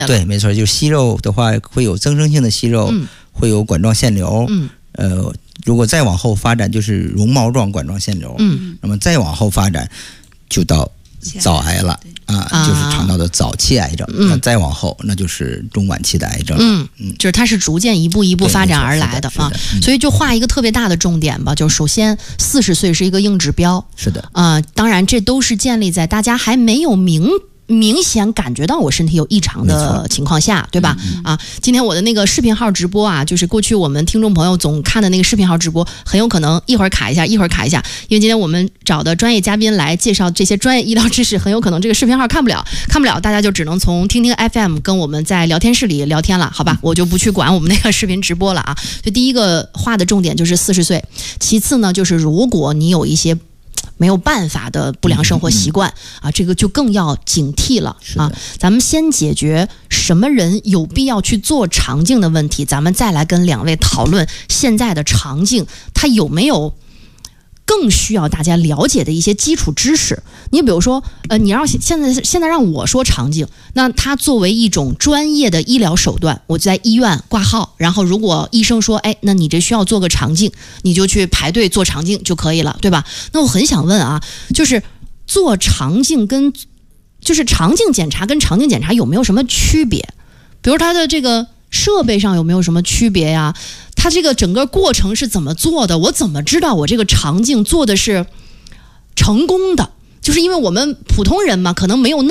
对，没错，就息肉的话会有增生性的息肉，会有管状腺瘤，如果再往后发展就是绒毛状管状腺瘤，那么再往后发展就到早癌了就是肠道的早期癌症，那再往后那就是中晚期的癌症， 就是它是逐渐一步一步发展而来的啊，所以就画一个特别大的重点吧，就是首先40岁是一个硬指标， 是的， 当然这都是建立在大家还没有明显感觉到我身体有异常的情况下，对吧？今天我的那个视频号直播啊，就是过去我们听众朋友总看的那个视频号直播，很有可能一会儿卡一下，一会儿卡一下，因为今天我们找的专业嘉宾来介绍这些专业医疗知识，很有可能这个视频号看不了，大家就只能从听听 FM 跟我们在聊天室里聊天了，好吧？我就不去管我们那个视频直播了啊。所以第一个画的重点就是40岁，其次呢，就是如果你有一些没有办法的不良生活习惯这个就更要警惕了啊！咱们先解决什么人有必要去做肠镜的问题，咱们再来跟2位讨论现在的肠镜它有没有更需要大家了解的一些基础知识。你比如说你让现在让我说肠镜，那它作为一种专业的医疗手段，我在医院挂号，然后如果医生说那你这需要做个肠镜，你就去排队做肠镜就可以了，对吧？那我很想问啊，就是做肠镜就是肠镜检查跟肠镜检查有没有什么区别？比如它的这个设备上有没有什么区别呀？它这个整个过程是怎么做的？我怎么知道我这个肠镜做的是成功的？就是因为我们普通人嘛，可能没有